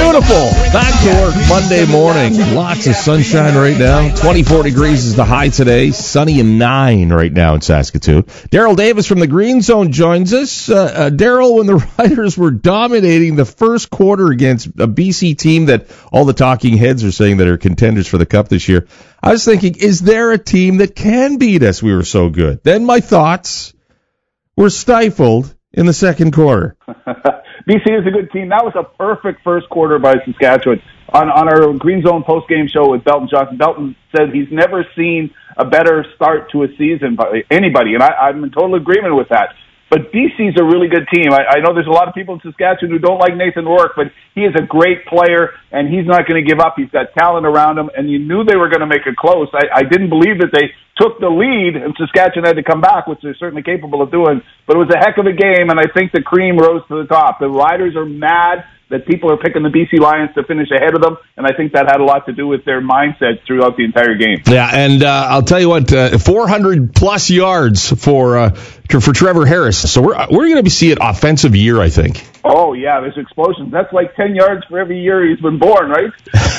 Beautiful. Back to work Monday morning. Lots of sunshine right now. 24 degrees is the high today. Sunny and 9 right now in Saskatoon. Daryl Davis from the Green Zone joins us. Daryl, when the Riders were dominating the first quarter against a BC team that all the talking heads are saying that are contenders for the Cup this year, I was thinking, is there a team that can beat us? We were so good. Then my thoughts were stifled in the second quarter. BC is a good team. That was a perfect first quarter by Saskatchewan. On our Green Zone post-game show with Belton Johnson, Belton said he's never seen a better start to a season by anybody, and I'm in total agreement with that. But BC's a really good team. I know there's a lot of people in Saskatchewan who don't like Nathan Rourke, but he is a great player, and he's not going to give up. He's got talent around him, and you knew they were going to make it close. I didn't believe that they took the lead, and Saskatchewan had to come back, which they're certainly capable of doing. But it was a heck of a game, and I think the cream rose to the top. The Riders are mad that people are picking the BC Lions to finish ahead of them, and I think that had a lot to do with their mindset throughout the entire game. Yeah, and I'll tell you what, 400-plus yards for Trevor Harris. So we're going to be seeing an offensive year, I think. Oh, yeah, there's explosions. That's like 10 yards for every year he's been born, right?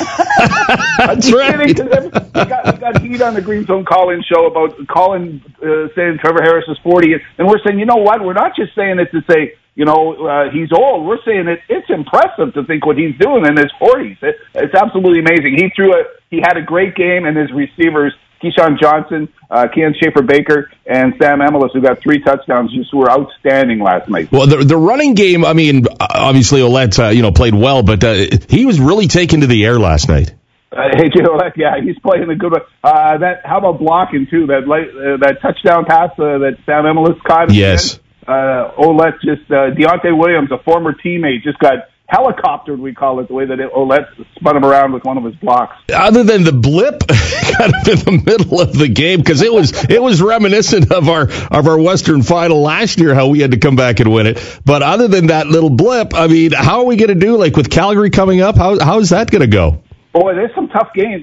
That's right. We got heat on the Green Zone call-in show about Colin saying Trevor Harris is 40, and we're saying, you know what, we're not just saying it to say, he's old. We're saying it's impressive to think what he's doing in his 40s. It's absolutely amazing. He had a great game, and his receivers, Keyshawn Johnson, Kean Schaefer-Baker, and Sam Emilus, who got 3 touchdowns, just were outstanding last night. Well, the running game, I mean, obviously Ouellette, played well, but he was really taken to the air last night. AJ Ouellette, yeah, he's playing a good one. How about blocking, too? That touchdown pass that Sam Emilus caught? Yes. Ouellette Deontay Williams, a former teammate, just got helicoptered, we call it, the way that Ouellette spun him around with one of his blocks. Other than the blip kind of in the middle of the game, because it was reminiscent of our Western final last year, how we had to come back and win it. But other than that little blip, I mean, how are we going to do, like with Calgary coming up? How is that going to go? Boy, there's some tough games.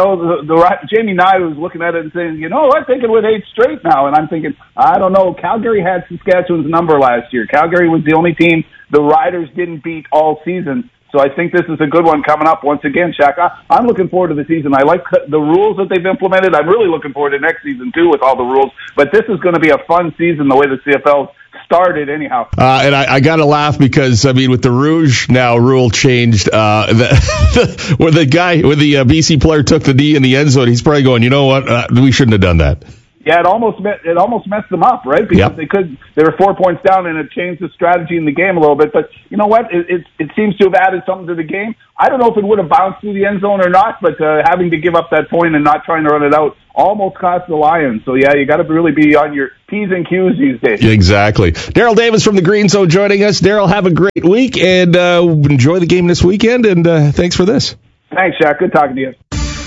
Jamie Nye was looking at it and saying, I'm thinking with 8 straight now. And I'm thinking, I don't know. Calgary had Saskatchewan's number last year. Calgary was the only team the Riders didn't beat all season. So I think this is a good one coming up once again, Shaq. I'm looking forward to the season. I like the rules that they've implemented. I'm really looking forward to next season, too, with all the rules. But this is going to be a fun season the way the CFL started anyhow. And I got to laugh because, I mean, with the Rouge now rule changed, when the BC player took the knee in the end zone, he's probably going, you know what, we shouldn't have done that. Yeah, it almost messed them up, right? Because they were 4 points down, and it changed the strategy in the game a little bit. But you know what? It seems to have added something to the game. I don't know if it would have bounced through the end zone or not, but having to give up that point and not trying to run it out almost cost the Lions. So yeah, you got to really be on your P's and Q's these days. Exactly. Daryl Davis from the Green Zone joining us. Daryl, have a great week and enjoy the game this weekend. And thanks for this. Thanks, Shaq. Good talking to you.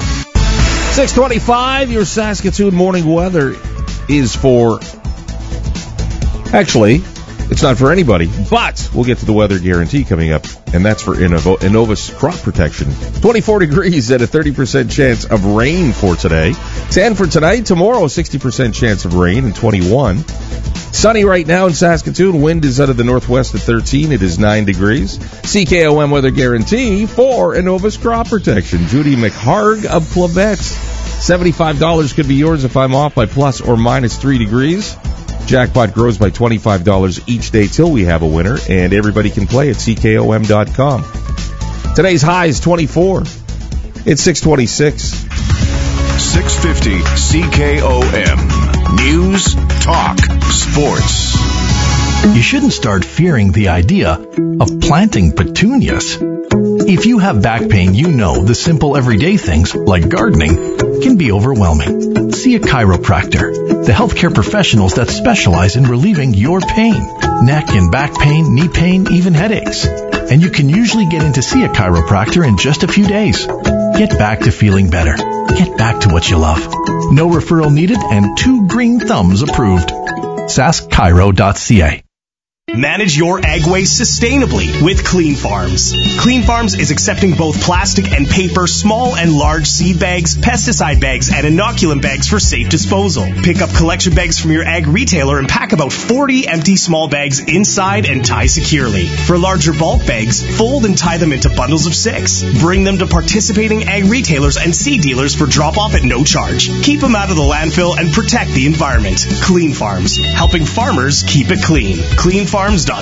6:25, your Saskatoon morning weather is for... Actually, it's not for anybody, but we'll get to the weather guarantee coming up, and that's for Innova's crop protection. 24 degrees at a 30% chance of rain for today. 10 for tonight. Tomorrow, 60% chance of rain and 21. Sunny right now in Saskatoon. Wind is out of the northwest at 13. It is 9 degrees. CKOM weather guarantee for Innova's crop protection. Judy McHarg of Clavette. $75 could be yours if I'm off by plus or minus 3 degrees. Jackpot grows by $25 each day till we have a winner, and everybody can play at CKOM.com. Today's high is 24. It's 6:26. 650 CKOM. News, talk, sports. You shouldn't start fearing the idea of planting petunias. If you have back pain, you know the simple everyday things, like gardening, can be overwhelming. See a chiropractor, the healthcare professionals that specialize in relieving your pain, neck and back pain, knee pain, even headaches. And you can usually get in to see a chiropractor in just a few days. Get back to feeling better. Get back to what you love. No referral needed and 2 green thumbs approved. saskchiro.ca Manage your ag waste sustainably with Clean Farms. Clean Farms is accepting both plastic and paper, small and large seed bags, pesticide bags, and inoculant bags for safe disposal. Pick up collection bags from your ag retailer and pack about 40 empty small bags inside and tie securely. For larger bulk bags, fold and tie them into bundles of 6. Bring them to participating ag retailers and seed dealers for drop-off at no charge. Keep them out of the landfill and protect the environment. Clean Farms, helping farmers keep it clean. CleanFarms.ca.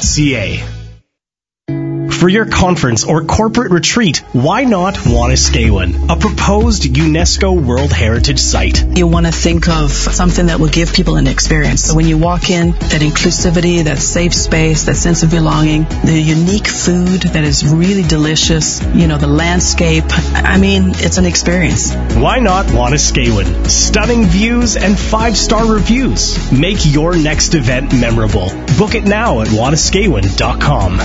For your conference or corporate retreat, why not Wanuskewin, a proposed UNESCO World Heritage Site? You want to think of something that will give people an experience. So when you walk in, that inclusivity, that safe space, that sense of belonging, the unique food that is really delicious, the landscape. I mean, it's an experience. Why not Wanuskewin? Stunning views and 5-star reviews. Make your next event memorable. Book it now at wanuskewin.com.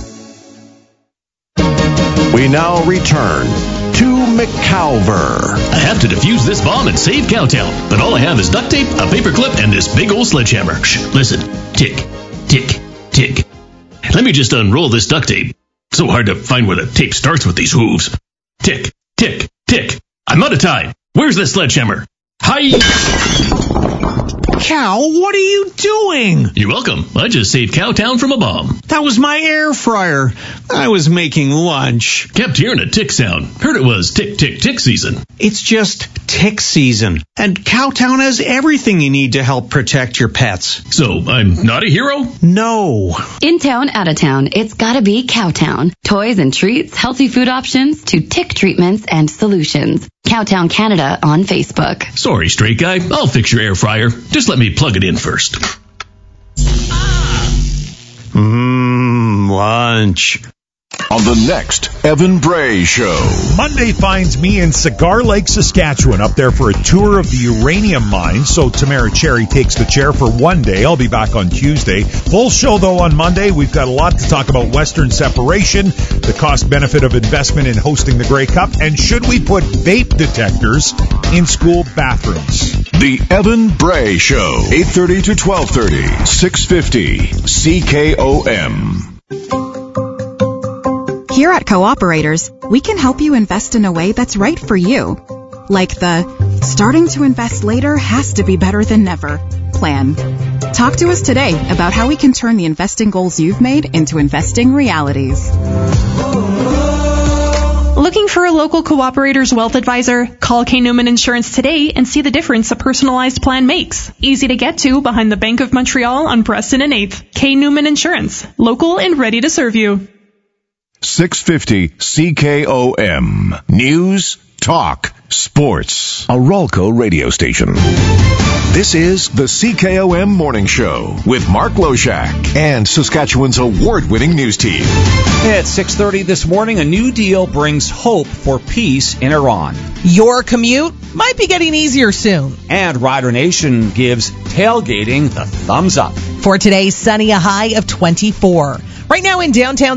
We now return to McCalver. I have to defuse this bomb and save Cowtown, but all I have is duct tape, a paperclip, and this big old sledgehammer. Shh, listen. Tick, tick, tick. Let me just unroll this duct tape. So hard to find where the tape starts with these hooves. Tick, tick, tick. I'm out of time. Where's the sledgehammer? Hi! Cal, what are you doing? You're welcome. I just saved Cowtown from a bomb. That was my air fryer. I was making lunch. Kept hearing a tick sound. Heard it was tick, tick, tick season. It's just tick season. And Cowtown has everything you need to help protect your pets. So I'm not a hero? No. In town, out of town, it's gotta be Cowtown. Toys and treats, healthy food options, to tick treatments and solutions. Cowtown Canada on Facebook. Sorry, straight guy. I'll fix your air fryer. Just let me plug it in first. Lunch. On the next Evan Bray Show. Monday finds me in Cigar Lake, Saskatchewan, up there for a tour of the uranium mine. So Tamara Cherry takes the chair for one day. I'll be back on Tuesday. Full show, though, on Monday. We've got a lot to talk about Western separation, the cost-benefit of investment in hosting the Grey Cup, and should we put vape detectors in school bathrooms? The Evan Bray Show, 8:30 to 12:30, 650 CKOM. Here at Cooperators, we can help you invest in a way that's right for you. Like the starting to invest later has to be better than never plan. Talk to us today about how we can turn the investing goals you've made into investing realities. Looking for a local Cooperators wealth advisor? Call K. Newman Insurance today and see the difference a personalized plan makes. Easy to get to behind the Bank of Montreal on Preston and 8th. K. Newman Insurance. Local and ready to serve you. 650 CKOM. News, talk, sports. A Ralco radio station. This is the CKOM Morning Show with Mark Loshak and Saskatchewan's award-winning news team. At 6:30 this morning, a new deal brings hope for peace in Iran. Your commute might be getting easier soon. And Rider Nation gives tailgating the thumbs up. For today's sunny, a high of 24. Right now in downtown